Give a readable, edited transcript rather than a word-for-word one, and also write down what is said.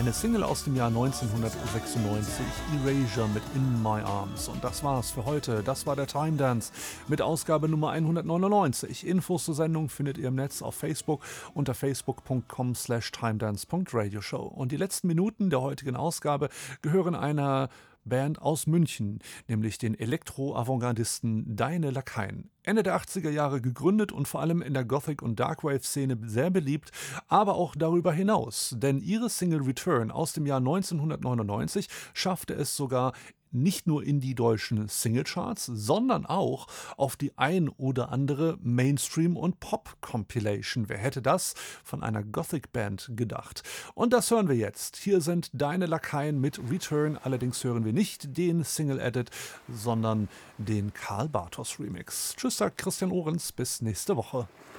Eine Single aus dem Jahr 1996, Erasure mit In My Arms. Und das war's für heute. Das war der Time Dance mit Ausgabe Nummer 199. Infos zur Sendung findet ihr im Netz auf Facebook unter facebook.com/timedance.radioshow. Und die letzten Minuten der heutigen Ausgabe gehören einer Band aus München, nämlich den Elektro-Avantgardisten Deine Lakaien. Ende der 80er Jahre gegründet und vor allem in der Gothic- und Darkwave-Szene sehr beliebt, aber auch darüber hinaus. Denn ihre Single Return aus dem Jahr 1999 schaffte es sogar nicht nur in die deutschen Singlecharts, sondern auch auf die ein oder andere Mainstream- und Pop-Compilation. Wer hätte das von einer Gothic-Band gedacht? Und das hören wir jetzt. Hier sind Deine Lakaien mit Return. Allerdings hören wir nicht den Single-Edit, sondern den Karl Bartos Remix. Tschüss, sagt Christian Ohrens. Bis nächste Woche.